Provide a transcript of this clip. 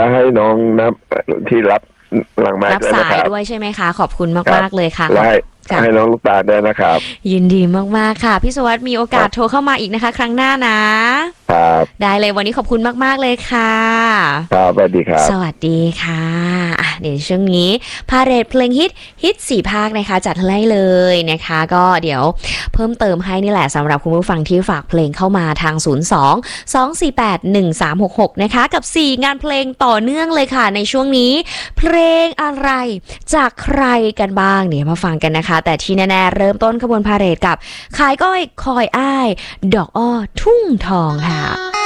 แล้วให้น้องนับที่รับหลังไม้รับสายด้วยใช่ไหมคะขอบคุณมากๆเลยค่ะและให้น้องลูกตาด้วยนะครับยินดีมากๆค่ะพี่สุวัสดิ์มีโอกาสโทรเข้ามาอีกนะคะครั้งหน้านะครับได้เลยวันนี้ขอบคุณมากๆเลยค่ะครับสวัสดีครับสวัสดีค่ะเดี๋ยวช่วงนี้พาเรดเพลงฮิต4ภาคนะคะจัดให้เลยนะคะก็เดี๋ยวเพิ่มเติมให้นี่แหละสำหรับคุณผู้ฟังที่ฝากเพลงเข้ามาทาง02-248-1366นะคะกับ4งานเพลงต่อเนื่องเลยค่ะในช่วงนี้เพลงอะไรจากใครกันบ้างเดี๋ยวมาฟังกันนะคะแต่ที่แน่ๆเริ่มต้นขบวนพาเหรดกับขายก้อยคอยอ้ายดอกอ้อทุ่งทองค่ะ